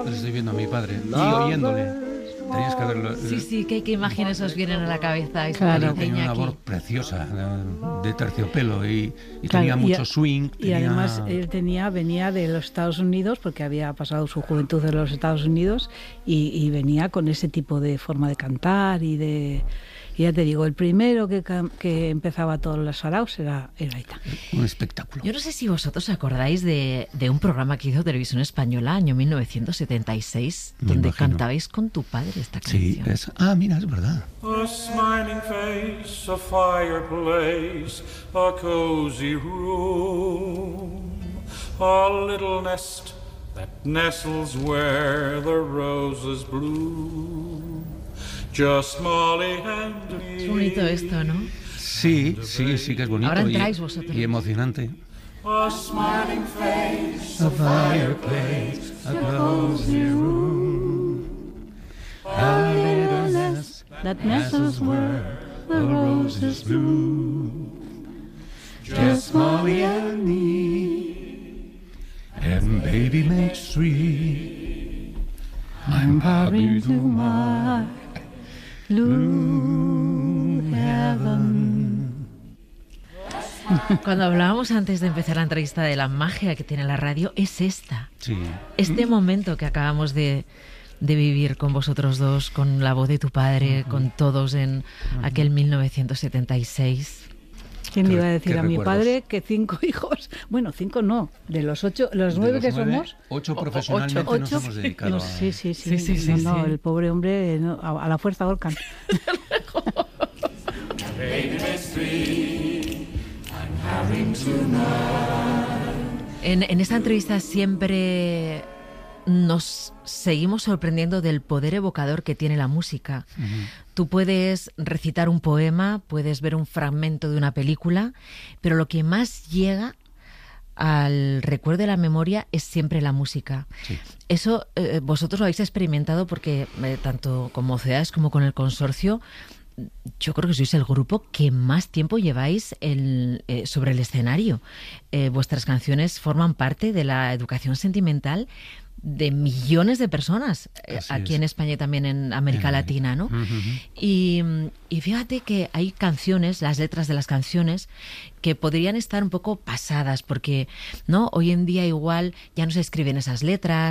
Pues estoy viendo a mi padre y oyéndole. Tenías que verlo. Sí, qué imágenes os vienen a la cabeza. Claro. Tenía una voz preciosa, de terciopelo y tenía mucho swing. Y además él venía de los Estados Unidos, porque había pasado su juventud en los Estados Unidos, y venía con ese tipo de forma de cantar y ya te digo, el primero que empezaba todos los saraos era Aitán. Un espectáculo. Yo no sé si vosotros acordáis de un programa que hizo Televisión Española, año 1976, donde cantabais con tu padre esta canción. Sí, mira, es verdad. A smiling face, a fireplace, a cozy room, a little nest that nestles where the roses bloom. Just Molly and me. Es bonito esto, ¿no? Sí, que es bonito. Ahora entráis vosotros. Y emocionante. A smiling face, a fireplace, a cozy room, a little nest that nestles where the roses bloom. Just Molly and me, and baby makes three. I'm happy to my blue heaven. Cuando hablábamos antes de empezar la entrevista de la magia que tiene la radio, es esta. Sí. Este momento que acabamos de vivir con vosotros dos, con la voz de tu padre, con todos en aquel 1976. ¿Quién me iba a decir a mi padre que 5 hijos? Bueno, 5 no, de los 8, los 9 que somos. 8 profesionalmente nos hemos dedicado a... Sí. No, el pobre hombre a la fuerza ahorcan. En esta entrevista siempre nos seguimos sorprendiendo del poder evocador que tiene la música. Tú puedes recitar un poema, puedes ver un fragmento de una película, pero lo que más llega al recuerdo de la memoria es siempre la música. Sí. Eso vosotros lo habéis experimentado porque tanto con Mocedades como con el Consorcio, yo creo que sois el grupo que más tiempo lleváis sobre el escenario. Vuestras canciones forman parte de la educación sentimental de millones de personas aquí en España y también en América Latina, ¿no? Y fíjate que hay canciones, las letras de las canciones, que podrían estar un poco pasadas, porque ¿no? Hoy en día igual ya no se escriben esas letras,